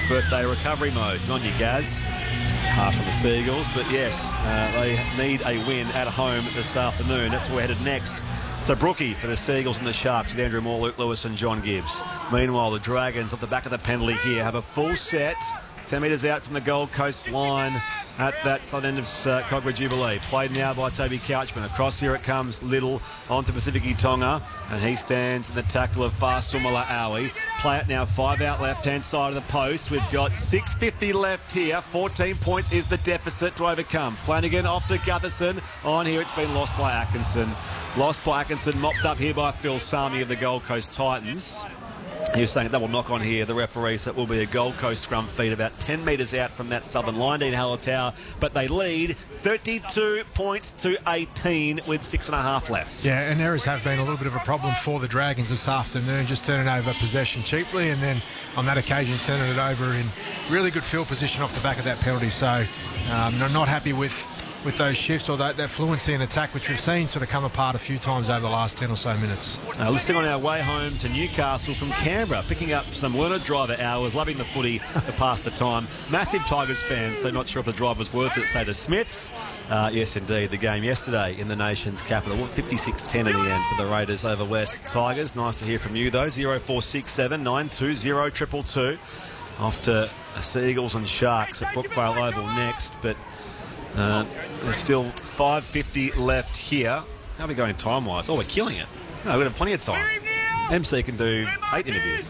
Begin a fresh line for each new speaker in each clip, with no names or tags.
birthday recovery mode. Good on you, Gaz. Half from the Seagulls, but yes, they need a win at home this afternoon. That's where we're headed next. So Brookie for the Seagulls and the Sharks with Andrew Moore, Luke Lewis and John Gibbs. Meanwhile, the Dragons off the back of the penalty here have a full set. 10 metres out from the Gold Coast line at that southern end of Cogra Jubilee. Played now by Toby Couchman. Across here it comes Little onto Pacific Tonga, and he stands in the tackle of Farsumala Aui. Play it now, 5 out left-hand side of the post. We've got 6:50 left here. 14 points is the deficit to overcome. Flanagan off to Gutherson. On here it's been lost by Atkinson. Lost by Atkinson, mopped up here by Phil Sami of the Gold Coast Titans. He was saying a double knock on here, the referee, so it will be a Gold Coast scrum feed about 10 metres out from that southern line, Dean Hallertau, but they lead 32 points to 18 with 6.5 left.
Yeah, and errors have been a little bit of a problem for the Dragons this afternoon, just turning over possession cheaply and then on that occasion turning it over in really good field position off the back of that penalty. So not happy with those shifts or that fluency in attack, which we've seen sort of come apart a few times over the last 10 or so minutes.
Listening on our way home to Newcastle from Canberra, picking up some Leonard driver hours, loving the footy to pass the time. Massive Tigers fans, so not sure if the drive was worth it, say the Smiths. Yes, indeed, the game yesterday in the nation's capital. 56-10 in the end for the Raiders over West Tigers. Nice to hear from you, though. 0467 920 222. Off to Seagulls and Sharks at Brookvale Oval next, but there's still 5:50 left here. How are we going time-wise? Oh, we're killing it. No, we've got plenty of time. MC can do 8 interviews.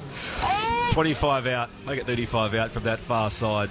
25 out, make it 35 out from that far side.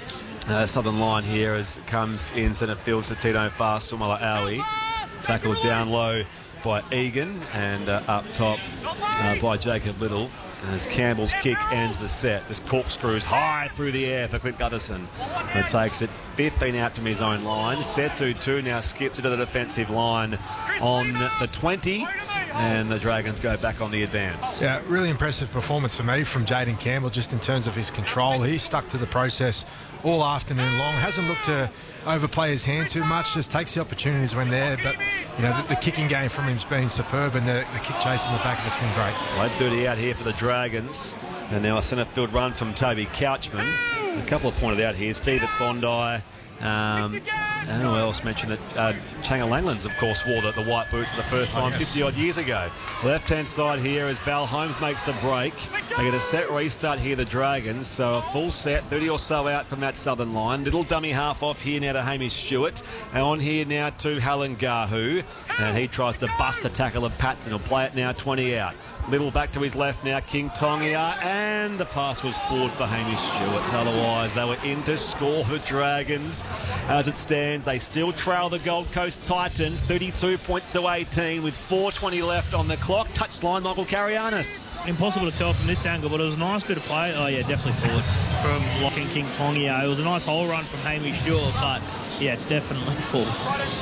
Southern line here as it comes in centre field to Tino Farsumala Aui. Tackled down low by Egan and up top by Jacob Little. As Campbell's kick ends the set, just corkscrews high through the air for Clint Gutherson. And takes it 15 out from his own line. Setu too now skips into the defensive line on the 20. And the Dragons go back on the advance.
Yeah, really impressive performance for me from Jayden Campbell just in terms of his control. He stuck to the process all afternoon long. Hasn't looked to overplay his hand too much, just takes the opportunities when there. But, you know, the kicking game from him's been superb and the kick chase in the back of it's been great.
Late duty out here for the Dragons. And now a centre field run from Toby Couchman. A couple of pointed out here. Steve at Bondi. And who else mentioned that Changa Langlands, of course, wore the white boots for the first time 50-odd years ago. Left-hand side here as Val Holmes makes the break. They get a set restart here, the Dragons. So a full set, 30 or so out from that southern line. Little dummy half off here now to Hamish Stewart. And on here now to Helen Gahu. And he tries to bust the tackle of Patson. He'll play it now 20 out. Little back to his left now, King Tongia, and the pass was forward for Hamish Stewart. Otherwise, they were in to score the Dragons. As it stands, they still trail the Gold Coast Titans, 32 points to 18 with 4:20 left on the clock. Touchline, Michael Carianis.
Impossible to tell from this angle, but it was a nice bit of play. Oh, yeah, definitely forward from locking King Tongia. It was a nice hole run from Hamish Stewart, but, yeah, definitely forward.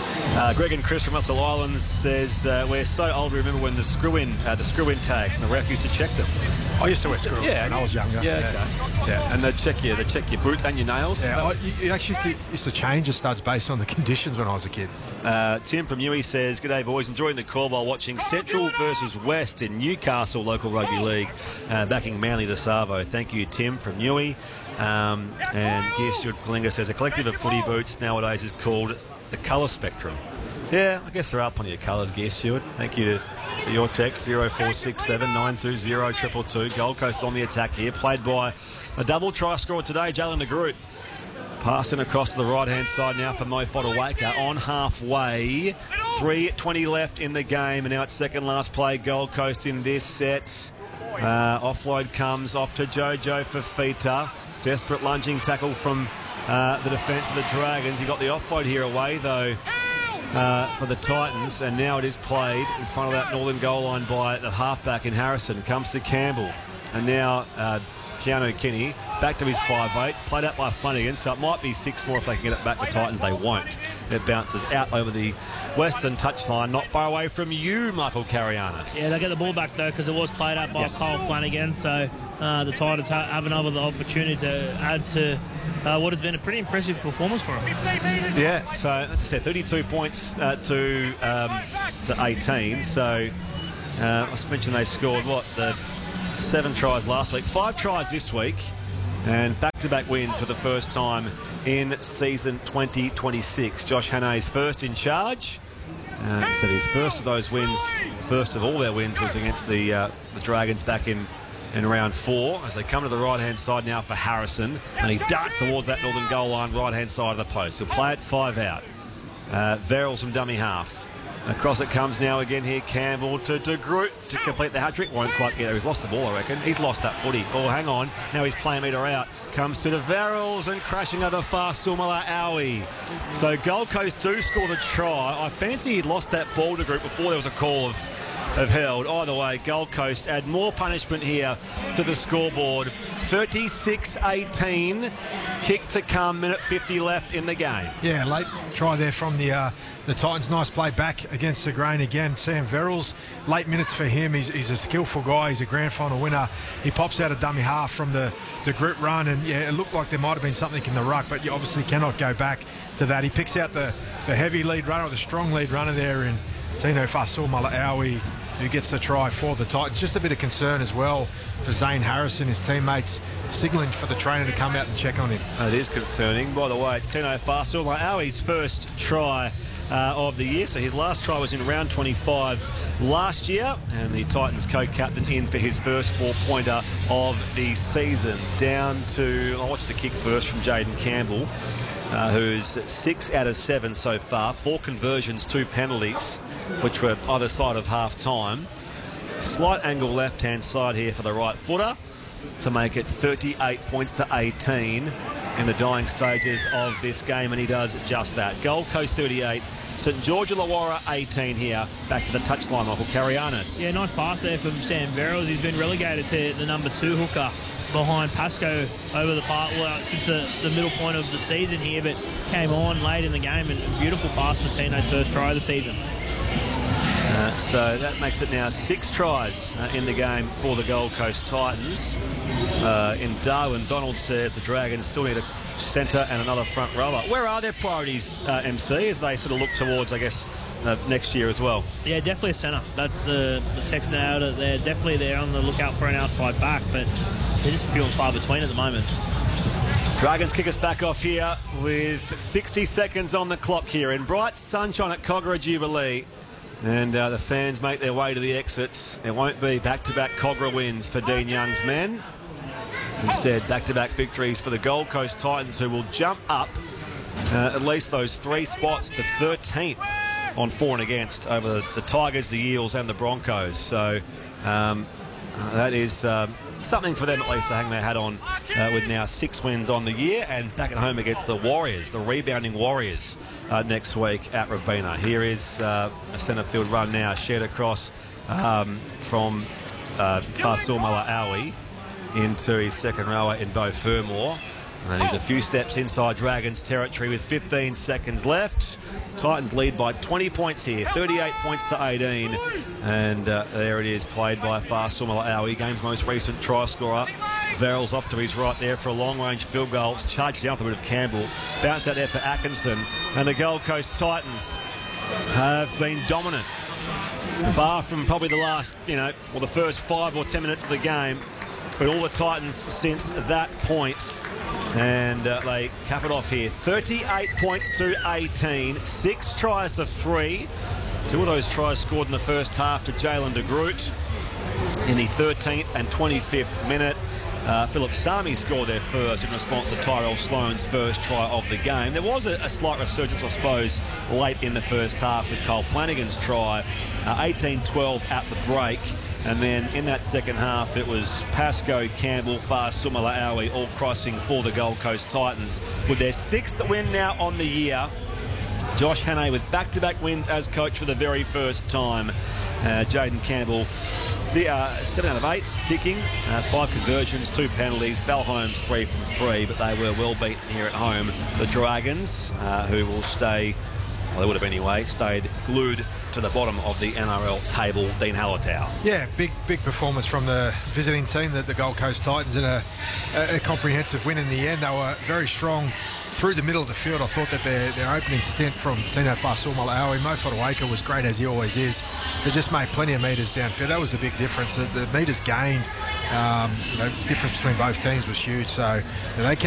Greg and Chris from Russell Islands says we're so old we remember when the screw-in tags and the ref used to check them.
I used to wear screw when I was younger.
Yeah, okay. Yeah, and they'd check your boots and your nails.
Yeah, you actually used to change the studs based on the conditions when I was a kid.
Tim from Newey says, "G'day boys, enjoying the call while watching Central versus West in Newcastle local rugby league, backing Manly the Savo." Thank you, Tim from Newey. And Gear Stuart Kalinga says a collective of footy boots nowadays is called the colour spectrum. Yeah, I guess there are plenty of colours, Gear Stuart. Thank you for your text, 0467 920 222. Gold Coast on the attack here, played by a double try scorer today, Jalen de Groot. Passing across to the right-hand side now for Mo Fotuaika on halfway. 3:20 left in the game, and now it's second last play, Gold Coast in this set. Offload comes off to Jojo Fafita. Desperate lunging tackle from the defence of the Dragons. He got the offload here away, though, for the Titans, and now it is played in front of that northern goal line by the halfback in Harrison. Comes to Campbell, and now Keanu Kinney back to his 5'8", played out by Flanagan, so it might be 6 more if they can get it back. The Titans, they won't. It bounces out over the western touchline, not far away from you, Michael Carianis.
Yeah, they get the ball back, though, because it was played out by Kyle Flanagan, so the Titans have another opportunity to add to what has been a pretty impressive performance for them.
Yeah, so as I said, 32 points to 18, so I mentioned they scored, 7 tries last week, 5 tries this week. And back-to-back wins for the first time in season 2026. Josh Hannay's first in charge. Said his first of those wins, first of all their wins, was against the Dragons back in round 4, as they come to the right-hand side now for Harrison, and he darts towards that northern goal line, right-hand side of the post. He'll play it 5 out. Verrills from dummy half. Across it comes now again here, Campbell to De Groot to complete the hat-trick. Won't quite get there. He's lost the ball, I reckon. He's lost that footy. Oh, hang on. Now he's playing meter out. Comes to the Verrills and crashing over Fasumala Aui. So Gold Coast do score the try. I fancy he'd lost that ball to Groot before there was a call of held. Either way, Gold Coast add more punishment here to the scoreboard. 36-18. Kick to come, minute 50 left in the game.
Yeah, late try there from the Titans. Nice play back against the grain again. Sam Verrills, late minutes for him. He's a skillful guy. He's a grand final winner. He pops out a dummy half from the group run, and yeah, it looked like there might have been something in the ruck, but you obviously cannot go back to that. He picks out the heavy lead runner, or the strong lead runner there in Tino Fasumala Aui, who gets the try for the Titans. Just a bit of concern as well for Zane Harrison, his teammates signalling for the trainer to come out and check on him.
It is concerning. By the way, it's Tino Fasumala Aui's first try of the year. So his last try was in round 25 last year, and the Titans co-captain in for his first 4-pointer of the season. Down to, I'll watch the kick first from Jaden Campbell, who's 6 out of 7 so far, 4 conversions, 2 penalties, which were either side of half-time. Slight angle left-hand side here for the right footer to make it 38 points to 18 in the dying stages of this game, and he does just that. Gold Coast 38, St George Illawarra 18 here. Back to the touchline, Michael Carianis.
Yeah, nice pass there from Sam Verrills. He's been relegated to the number 2 hooker behind Pascoe over the part, well, since the middle point of the season here, but came on late in the game, and a beautiful pass for Tino's first try of the season.
So that makes it now 6 tries in the game for the Gold Coast Titans. In Darwin, Donald said the Dragons still need a centre and another front rower. Where are their priorities, MC, as they sort of look towards, I guess, next year as well?
Yeah, definitely a centre. That's the text now. They're definitely on the lookout for an outside back, but they're just few and far between at the moment.
Dragons kick us back off here with 60 seconds on the clock here in bright sunshine at Kogarah Jubilee. And the fans make their way to the exits. It won't be back-to-back Kogarah wins for Dean Young's men. Instead, back-to-back victories for the Gold Coast Titans, who will jump up at least those 3 spots to 13th on for and against over the Tigers, the Eels and the Broncos. So that is something for them at least to hang their hat on, with now 6 wins on the year, and back at home against the Warriors, the rebounding Warriors, next week at Robina. Here is a centre field run now, shared across from Fasumala Aui into his second rower in Beau Fermor. And he's a few steps inside Dragons territory with 15 seconds left. Titans lead by 20 points here, 38 points to 18. And there it is, played by Fasumala Aui, game's most recent try scorer. Verrills off to his right there for a long-range field goal. It's charged down with a bit of Campbell. Bounce out there for Atkinson. And the Gold Coast Titans have been dominant, bar from probably the last, the first 5 or 10 minutes of the game. But all the Titans since that point. And they cap it off here. 38 points to 18. 6 tries to 3. 2 of those tries scored in the first half to Jalen De Groot in the 13th and 25th minute. Philip Sami scored there first in response to Tyrell Sloan's first try of the game. There was a slight resurgence, I suppose, late in the first half with Cole Flanagan's try. 18-12 at the break. And then in that second half, it was Pascoe, Campbell, Fasumala Aui all crossing for the Gold Coast Titans. With their 6th win now on the year, Josh Hannay with back-to-back wins as coach for the very first time. Jaden Campbell, 7 out of 8 kicking, 5 conversions, 2 penalties. Val Holmes 3 from 3, but they were well beaten here at home. The Dragons, who will stay, well, they would have anyway, stayed glued to the bottom of the NRL table. Dean Hallertau.
Yeah, big performance from the visiting team, the Gold Coast Titans, in a comprehensive win in the end. They were very strong through the middle of the field. I thought that their opening stint from Tino Fasumala Aui, Mo Fotuaika was great as he always is. They just made plenty of metres downfield. That was the big difference. The metres gained Difference between both teams was huge. So they kept